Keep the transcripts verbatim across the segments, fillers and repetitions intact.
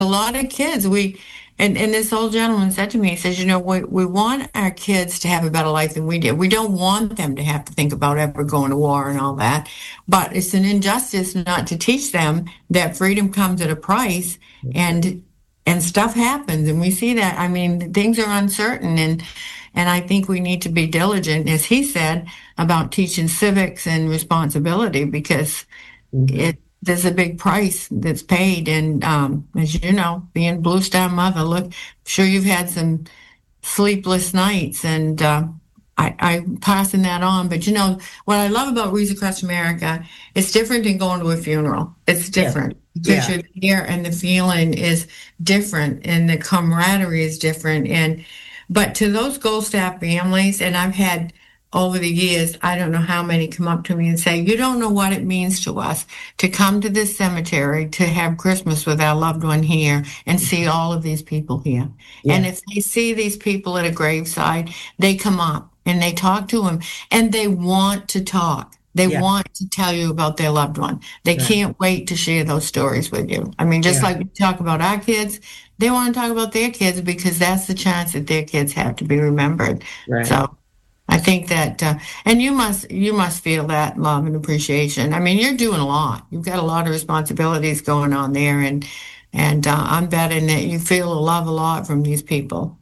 a lot of kids, we, and, and this old gentleman said to me, he says, you know, we, we want our kids to have a better life than we did. We don't want them to have to think about ever going to war and all that. But it's an injustice not to teach them that freedom comes at a price, and and stuff happens. And we see that. I mean, things are uncertain, and and I think we need to be diligent, as he said, about teaching civics and responsibility, because Mhm. it there's a big price that's paid. And um, as you know, being Blue Star mother, look, I'm sure you've had some sleepless nights, and uh, I, I'm passing that on. But you know, what I love about Reads Across America, it's different than going to a funeral. It's Yeah. different because Yeah. you're there, and the feeling is different, and the camaraderie is different. And but to those Gold Star families, and I've had over the years, I don't know how many come up to me and say, you don't know what it means to us to come to this cemetery to have Christmas with our loved one here and see all of these people here. And Yeah. if they see these people at a graveside, they come up and they talk to them, and they want to talk. They Yeah. want to tell you about their loved one. They Right. can't wait to share those stories with you. I mean, just Yeah. like we talk about our kids, they want to talk about their kids, because that's the chance that their kids have to be remembered. Right. So I think that, uh, and you must you must feel that love and appreciation. I mean, you're doing a lot. You've got a lot of responsibilities going on there, and and uh, I'm betting that you feel a love a lot from these people.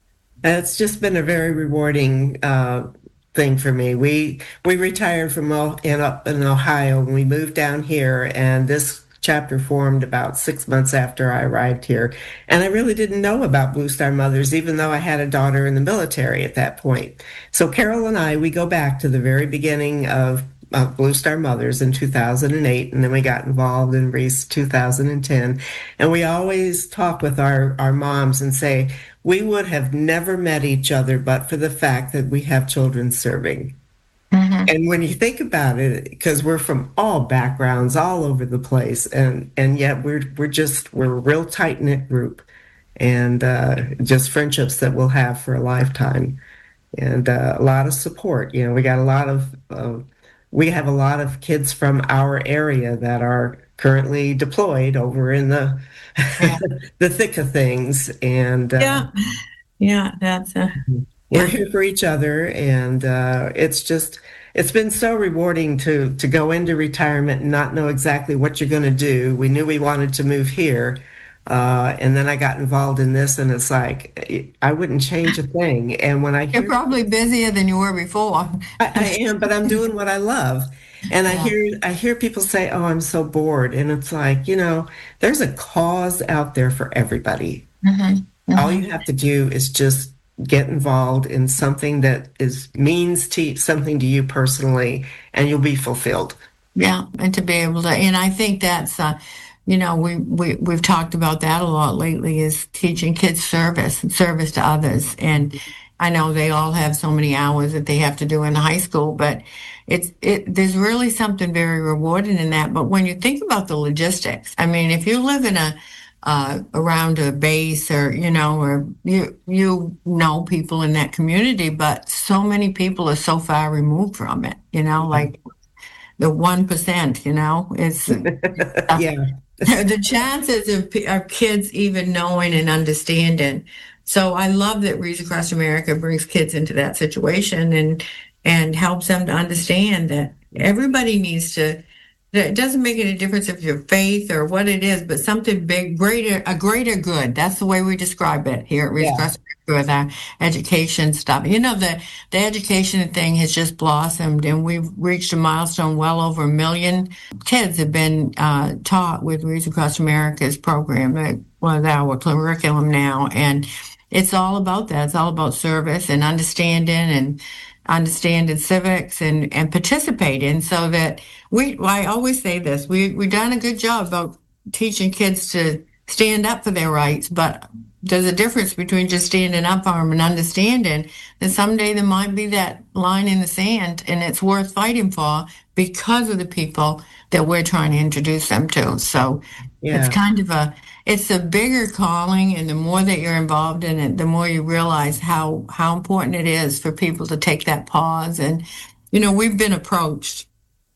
It's just been a very rewarding uh, thing for me. We we retired from O- in up in Ohio, and we moved down here, and this chapter formed about six months after I arrived here. And I really didn't know about Blue Star Mothers, even though I had a daughter in the military at that point. So Carol and I, we go back to the very beginning of uh, Blue Star Mothers in two thousand eight, and then we got involved in Reese two thousand ten. And we always talk with our, our moms and say, we would have never met each other but for the fact that we have children serving. Mm-hmm. And when you think about it, because we're from all backgrounds, all over the place, and and yet we're we're just we're a real tight knit group, and uh, just friendships that we'll have for a lifetime, and uh, a lot of support. You know, we got a lot of uh, we have a lot of kids from our area that are currently deployed over in the Yeah. the thick of things, and uh, Yeah, yeah, that's a we're yeah. here for each other, and uh, it's just it's been so rewarding to to go into retirement and not know exactly what you're going to do. We knew we wanted to move here, uh, and then I got involved in this, and it's like I wouldn't change a thing. And when I You're hear, probably busier than you were before. I, I am, but I'm doing what I love. And I Yeah. hear I hear people say, "Oh, I'm so bored," and it's like, you know, there's a cause out there for everybody. Mm-hmm. All Mm-hmm. you have to do is just get involved in something that is means to something to you personally, and you'll be fulfilled. Yeah, and to be able to, and I think that's, uh, you know, we, we, we've talked about that a lot lately, is teaching kids service and service to others. And I know they all have so many hours that they have to do in high school, but it's, it, there's really something very rewarding in that. But when you think about the logistics, I mean, if you live in a, uh, around a base, or, you know, or you, you know people in that community, but so many people are so far removed from it, you know, like the one percent, you know, it's Yeah. the chances of, of kids even knowing and understanding. So I love that Reads Across America brings kids into that situation, and and helps them to understand that everybody needs to, that it doesn't make any difference if your faith or what it is, but something big, greater, a greater good. That's the way we describe it here at Reads Yeah. Across America with our education stuff. You know, the, the education thing has just blossomed, and we've reached a milestone. Well over a million kids have been uh, taught with Reads Across America's program, uh, with our curriculum now. And it's all about that. It's all about service and understanding, and understanding civics, and, and participating, so that we, I always say this, we, we've done a good job about teaching kids to stand up for their rights, but there's a difference between just standing up for them and understanding that someday there might be that line in the sand, and it's worth fighting for because of the people that we're trying to introduce them to. So Yeah. it's kind of a, it's a bigger calling, and the more that you're involved in it, the more you realize how, how important it is for people to take that pause. And, you know, we've been approached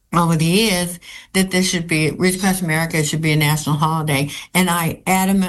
over the years that this should be, Reach Across America should be a national holiday. And I adamantly